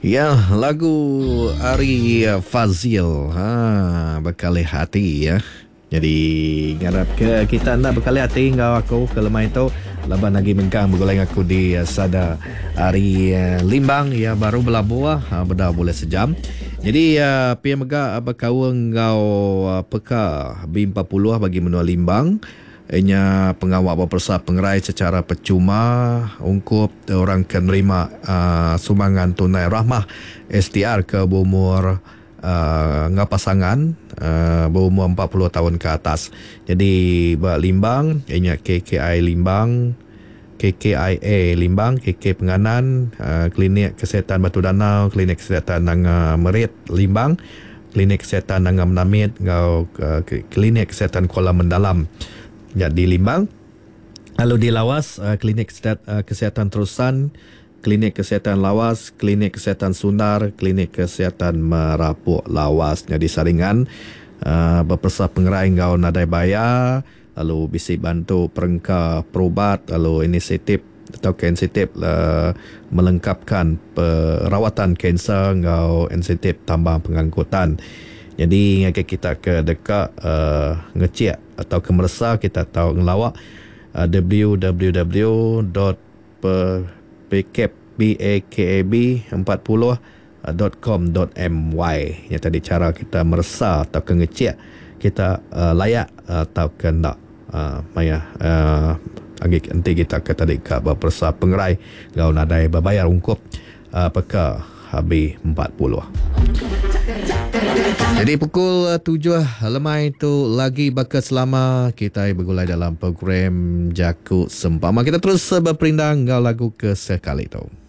Ya, lagu Ari Fazil, Bekali Hati ya. Jadi ngarap ke kita nak bekali hati ngau aku ke lemah itu laban lagi mengkang bergulai aku di sada Ari Limbang ya, baru berlabuh beda boleh sejam. Jadi pia mega berkawa ngau peka B40 bagi menua Limbang. Ianya pengawal berpersa pengerai secara percuma untuk orang akan menerima sumbangan tunai rahmah STR ke berumur pasangan berumur 40 tahun ke atas. Jadi Limbang, ianya KKI Limbang, KKIA Limbang, KK Penganan, Klinik Kesihatan Batu Danau, Klinik Kesihatan Nanga Merit Limbang, Klinik Kesihatan Nanga Menamit, Klinik Kesihatan Kuala Mendalam. Ya, di Limbang. Lalu di Lawas, Klinik Kesihatan Terusan, Klinik Kesihatan Lawas, Klinik Kesihatan Sundar, Klinik Kesihatan Merapuk Lawas. Jadi saringan berpersa pengerai ngau nadai bayar, lalu bisi bantu perengka perubat, lalu inisiatif atau inisiatif melengkapkan perawatan kanser ngau inisiatif tambang pengangkutan. Jadi kita ke dekat ngecek atau ke meresa kita tahu ngelawak www.pakab40.com.my. Yang tadi cara kita meresa atau ke ngecek kita layak atau ke nak nanti kita ke tadi ke berpersa pengerai gau nadai berbayar ungkup peka HB40. Jadi pukul 7 lemai itu lagi bakal selama kita bergulai dalam program Jakut Sempama. Kita terus berperindang ngau lagu ke sekali itu.